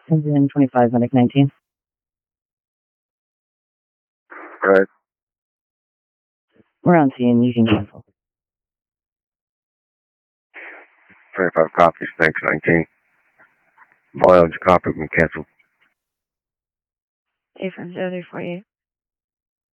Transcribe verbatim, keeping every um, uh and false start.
one twenty-five, Medic nineteen. Right. We're on scene. You can cancel. twenty-five copies, thanks, nineteen. Mileage copy, we can cancel. A from zero three four eight.